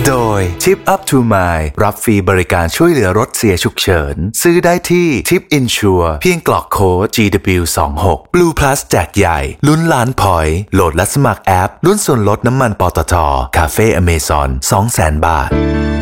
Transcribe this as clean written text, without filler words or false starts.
โดย Tip Up to Mile รับฟรีบริการช่วยเหลือรถเสียฉุกเฉินซื้อได้ที่ Tip Insure เพียงกรอกโค้ด GW26 Blue Plus แจกใหญ่ลุ้นล้านพอยต์โหลดและสมัครแอปลุ้นส่วนลดน้ำมันปตท. คาเฟ่อเมซอน 200,000 บาท